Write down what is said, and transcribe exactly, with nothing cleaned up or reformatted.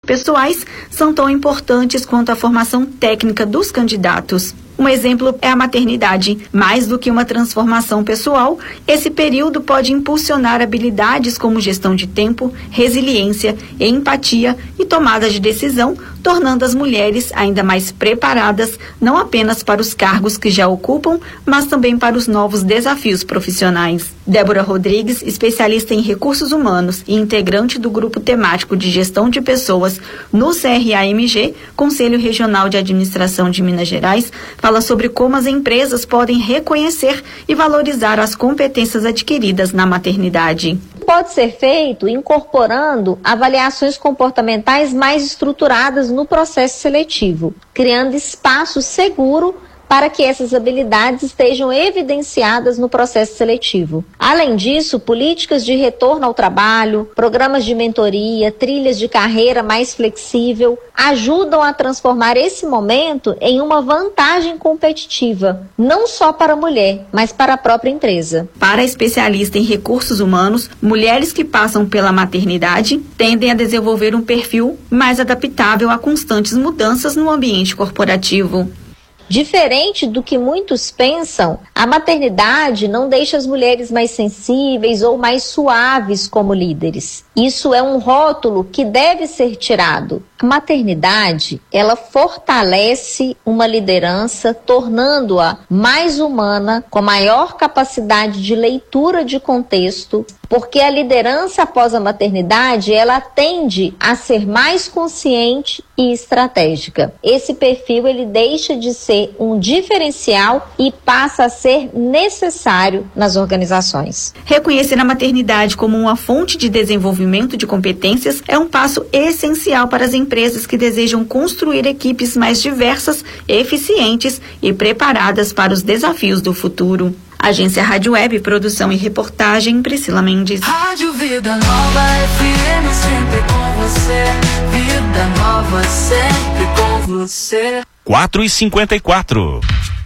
pessoais são tão importantes quanto a formação técnica dos candidatos. Um exemplo é a maternidade. Mais do que uma transformação pessoal, esse período pode impulsionar habilidades como gestão de tempo, resiliência, empatia e tomada de decisão, tornando as mulheres ainda mais preparadas, não apenas para os cargos que já ocupam, mas também para os novos desafios profissionais. Débora Rodrigues, especialista em recursos humanos e integrante do Grupo Temático de Gestão de Pessoas no C R A M G, Conselho Regional de Administração de Minas Gerais, fala sobre como as empresas podem reconhecer e valorizar as competências adquiridas na maternidade. Pode ser feito incorporando avaliações comportamentais mais estruturadas no processo seletivo, criando espaço seguro para que essas habilidades estejam evidenciadas no processo seletivo. Além disso, políticas de retorno ao trabalho, programas de mentoria, trilhas de carreira mais flexível, ajudam a transformar esse momento em uma vantagem competitiva, não só para a mulher, mas para a própria empresa. Para a especialista em recursos humanos, mulheres que passam pela maternidade tendem a desenvolver um perfil mais adaptável a constantes mudanças no ambiente corporativo. Diferente do que muitos pensam, a maternidade não deixa as mulheres mais sensíveis ou mais suaves como líderes. Isso é um rótulo que deve ser tirado. A maternidade, ela fortalece uma liderança, tornando-a mais humana, com maior capacidade de leitura de contexto, porque a liderança após a maternidade, ela tende a ser mais consciente e estratégica. Esse perfil, ele deixa de ser um diferencial e passa a ser necessário nas organizações. Reconhecer a maternidade como uma fonte de desenvolvimento de competências é um passo essencial para as empresas que desejam construir equipes mais diversas, eficientes e preparadas para os desafios do futuro. Agência Rádio Web, produção e reportagem, Priscila Mendes. Rádio Vida Nova F M, sempre com você. Vida Nova, sempre com você. quatro e cinquenta e quatro.